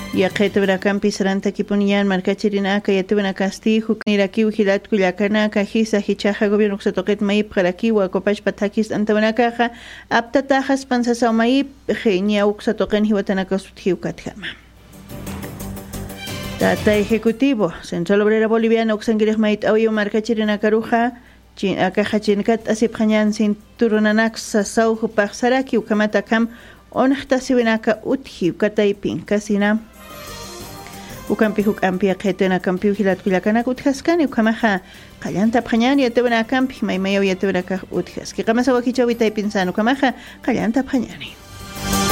Yaqaytibra pisaranta kipuniyan markachirinaka yatibna castijo niraki ujilat kuyakanaka hisa hichaja gobierno kusatoqet mayip qarakiwa kopashpa takis antawanakaja aptatajas pansasa mayip genia uksatoqen hiwatanaka suthiukatkama. Tata ejecutivo Central Obrera Boliviana uksangirij mayit awiyo markachirinaka ruja akaja chinkat asipjañan cinturonanak sasauju paksaraki ukamata kam onhtasiwinaka uthiu kataipin kasina ukampi hukampi aqhetena kampi ujilat kuyakanaka uthaskani ukamaja qallanta phañani yatebana kampi maymayaw yatebana ka uthaski qamasa wakichawi taipinsan ukamaja qallanta phañani